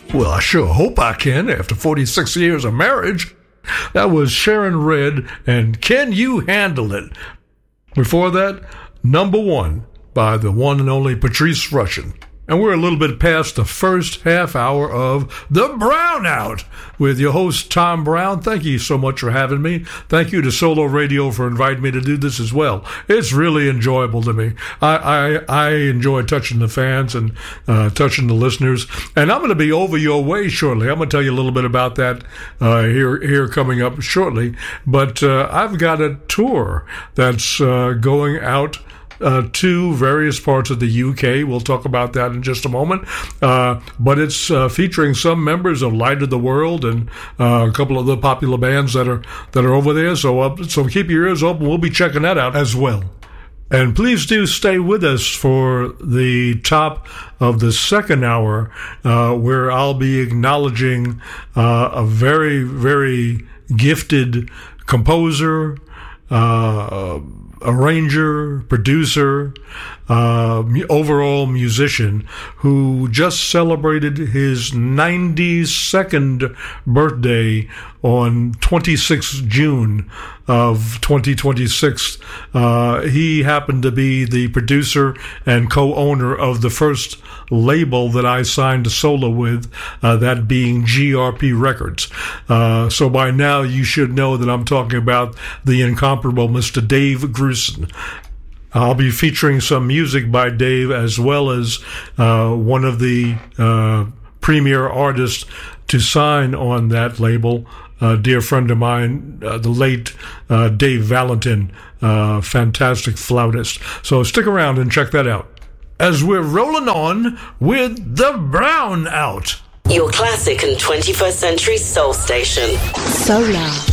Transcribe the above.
Well, I sure hope I can after 46 years of marriage. That was Sharon Redd and Can You Handle It? Before that, Number One by the one and only Patrice Rushen. And we're a little bit past the first half hour of The Brownout with your host, Tom Brown. Thank you so much for having me. Thank you to Solo Radio for inviting me to do this as well. It's really enjoyable to me. I enjoy touching the fans and touching the listeners. And I'm going to be over your way shortly. I'm going to tell you a little bit about that here coming up shortly. But I've got a tour that's going out to various parts of the UK. We'll talk about that in just a moment. But it's featuring some members of Light of the World and a couple of the popular bands that are over there. So keep your ears open. We'll be checking that out as well. And please do stay with us for the top of the second hour, where I'll be acknowledging a very, very gifted composer, arranger, producer, overall musician who just celebrated his 92nd birthday on 26 June of 2026. He happened to be the producer and co-owner of the first label that I signed a solo with, that being GRP Records. So by now you should know that I'm talking about the incomparable Mr. Dave Grusin. I'll be featuring some music by Dave as well as one of the premier artists to sign on that label, a dear friend of mine, the late Dave Valentin, fantastic flautist. So stick around and check that out as we're rolling on with The Brownout. Your classic and 21st century soul station. Solar.